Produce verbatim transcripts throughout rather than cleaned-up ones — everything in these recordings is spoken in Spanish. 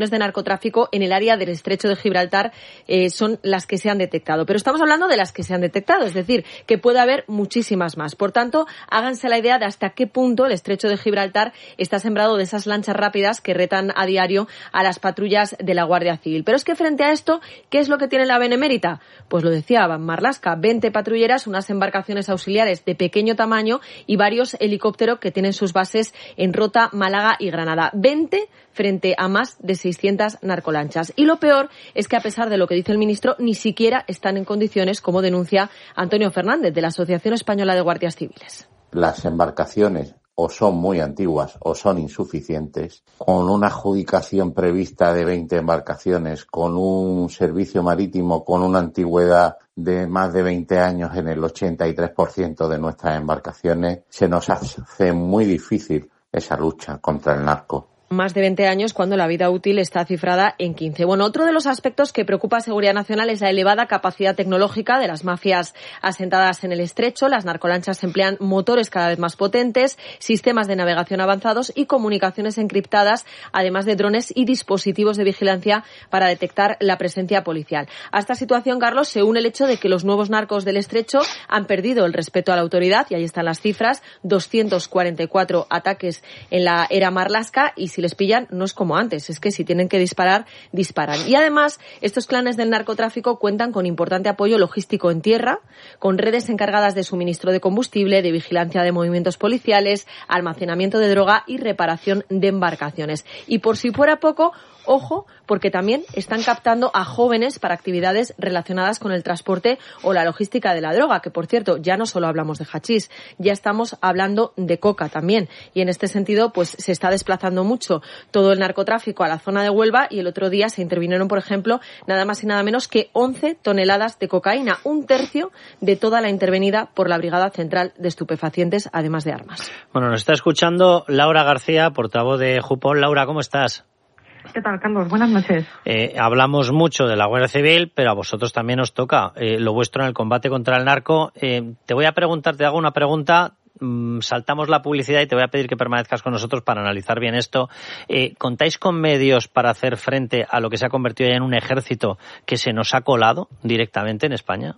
de narcotráfico en el área del estrecho de Gibraltar eh, son las que se han detectado. Pero estamos hablando de las que se han detectado, es decir, que puede haber muchísimas más. Por tanto, háganse la idea de hasta qué punto el estrecho de Gibraltar está sembrado de esas lanchas rápidas que retan a diario a las patrullas de la Guardia Civil. Pero es que frente a esto, ¿qué es lo que tiene la Benemérita? Pues lo decía Marlaska, veinte patrulleras, unas embarcaciones auxiliares de pequeño tamaño y varios helicópteros que tienen sus bases en Rota, Málaga y Granada. veinte frente a más de seiscientas narcolanchas. Y lo peor es que, a pesar de lo que dice el ministro, ni siquiera están en condiciones, como denuncia Antonio Fernández, de la Asociación Española de Guardias Civiles. Las embarcaciones o son muy antiguas o son insuficientes, con una adjudicación prevista de veinte embarcaciones, con un servicio marítimo con una antigüedad de más de veinte años en el ochenta y tres por ciento de nuestras embarcaciones, se nos hace muy difícil esa lucha contra el narco. Más de veinte años cuando la vida útil está cifrada en quince. Bueno, otro de los aspectos que preocupa a Seguridad Nacional es la elevada capacidad tecnológica de las mafias asentadas en el estrecho. Las narcolanchas emplean motores cada vez más potentes, sistemas de navegación avanzados y comunicaciones encriptadas, además de drones y dispositivos de vigilancia para detectar la presencia policial. A esta situación, Carlos, se une el hecho de que los nuevos narcos del estrecho han perdido el respeto a la autoridad, y ahí están las cifras, doscientos cuarenta y cuatro ataques en la era Marlaska, y si les pillan no es como antes, es que si tienen que disparar, disparan. Y además, estos clanes del narcotráfico cuentan con importante apoyo logístico en tierra, con redes encargadas de suministro de combustible, de vigilancia de movimientos policiales, almacenamiento de droga y reparación de embarcaciones. Y por si fuera poco, ojo, porque también están captando a jóvenes para actividades relacionadas con el transporte o la logística de la droga, que por cierto, ya no solo hablamos de hachís, ya estamos hablando de coca también. Y en este sentido, pues se está desplazando mucho todo el narcotráfico a la zona de Huelva, y el otro día se intervinieron, por ejemplo, nada más y nada menos que once toneladas de cocaína, un tercio de toda la intervenida por la Brigada Central de Estupefacientes, además de armas. Bueno, nos está escuchando Laura García, portavoz de Jupol. Laura, ¿cómo estás? ¿Qué tal, Carlos? Buenas noches. Eh, hablamos mucho de la Guardia Civil, pero a vosotros también os toca eh, lo vuestro en el combate contra el narco. Eh, te voy a preguntar, te hago una pregunta, mm, saltamos la publicidad y te voy a pedir que permanezcas con nosotros para analizar bien esto. Eh, ¿Contáis con medios para hacer frente a lo que se ha convertido ya en un ejército que se nos ha colado directamente en España?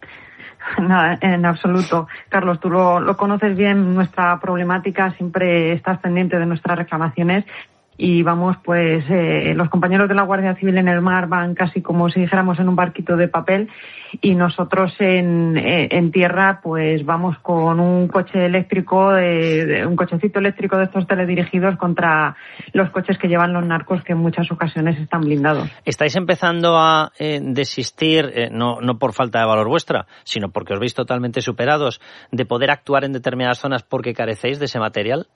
No, en absoluto. Carlos, tú lo, lo conoces bien, nuestra problemática, siempre estás pendiente de nuestras reclamaciones. Y vamos, pues eh, los compañeros de la Guardia Civil en el mar van casi como si dijéramos en un barquito de papel, y nosotros en, eh, en tierra pues vamos con un coche eléctrico, de, de, un cochecito eléctrico de estos teledirigidos contra los coches que llevan los narcos, que en muchas ocasiones están blindados. ¿Estáis empezando a eh, desistir, eh, no, no por falta de valor vuestra, sino porque os veis totalmente superados, de poder actuar en determinadas zonas porque carecéis de ese material?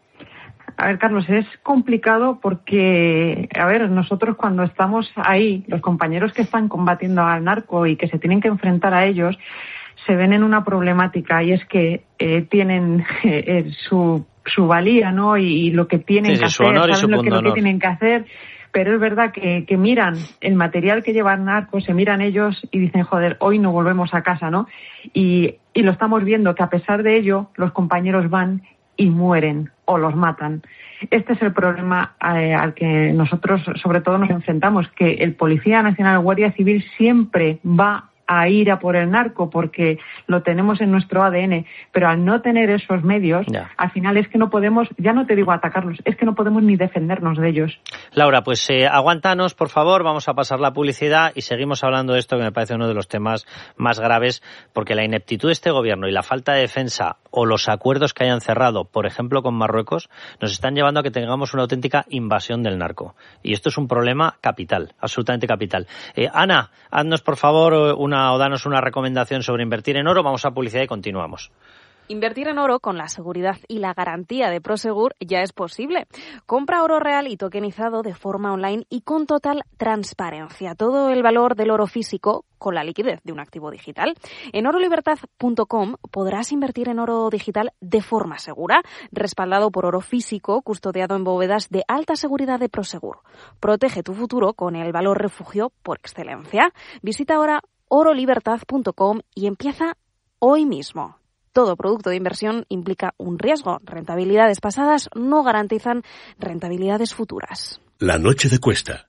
A ver, Carlos, es complicado porque, a ver, nosotros cuando estamos ahí, los compañeros que están combatiendo al narco y que se tienen que enfrentar a ellos, se ven en una problemática, y es que eh, tienen eh, su, su valía, ¿no? Y, y lo que tienen sí, que sí, hacer, honor saben lo que, lo que tienen que hacer. Pero es verdad que, que miran el material que llevan narcos, se miran ellos y dicen, joder, hoy no volvemos a casa, ¿no? Y, y lo estamos viendo, que a pesar de ello, los compañeros van y mueren o los matan. Este es el problema eh, al que nosotros sobre todo nos enfrentamos, que el Policía Nacional, Guardia Civil, siempre va a ir a por el narco porque lo tenemos en nuestro A D N, pero al no tener esos medios, ya. al final es que no podemos, ya no te digo atacarlos, es que no podemos ni defendernos de ellos. Laura, pues eh, aguántanos, por favor, vamos a pasar la publicidad y seguimos hablando de esto, que me parece uno de los temas más graves, porque la ineptitud de este gobierno y la falta de defensa o los acuerdos que hayan cerrado, por ejemplo, con Marruecos, nos están llevando a que tengamos una auténtica invasión del narco. Y esto es un problema capital, absolutamente capital. Eh, Ana, haznos, por favor, una o danos una recomendación sobre invertir en oro. Vamos a publicidad y continuamos. Invertir en oro con la seguridad y la garantía de Prosegur ya es posible. Compra oro real y tokenizado de forma online y con total transparencia. Todo el valor del oro físico con la liquidez de un activo digital. En oro libertad punto com podrás invertir en oro digital de forma segura, respaldado por oro físico, custodiado en bóvedas de alta seguridad de Prosegur. Protege tu futuro con el valor refugio por excelencia. Visita ahora oro libertad punto com y empieza hoy mismo. Todo producto de inversión implica un riesgo. Rentabilidades pasadas no garantizan rentabilidades futuras. La noche de Cuesta.